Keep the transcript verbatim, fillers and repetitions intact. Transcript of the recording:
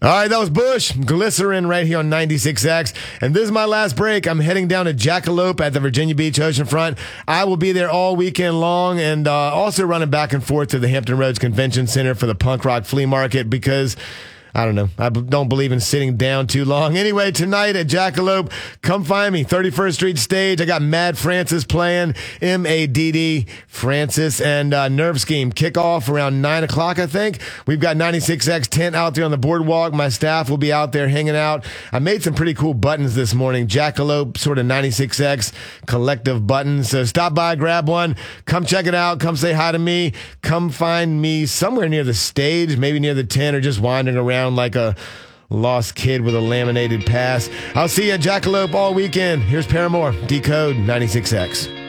All right, that was Bush, Glycerin right here on ninety-six X. And this is my last break. I'm heading down to Jackalope at the Virginia Beach Oceanfront. I will be there all weekend long and uh, also running back and forth to the Hampton Roads Convention Center for the punk rock flea market because I don't know. I don't believe in sitting down too long. Anyway, tonight at Jackalope, come find me. thirty-first Street stage. I got Mad Francis playing. M A D D Francis and uh, Nerve Scheme. Kickoff around nine o'clock, I think. We've got ninety-six X tent out there on the boardwalk. My staff will be out there hanging out. I made some pretty cool buttons this morning. Jackalope, sort of ninety-six X collective buttons. So stop by, grab one. Come check it out. Come say hi to me. Come find me somewhere near the stage, maybe near the tent or just wandering around like a lost kid with a laminated pass. I'll see you at Jackalope all weekend. Here's Paramore, Decode ninety-six X.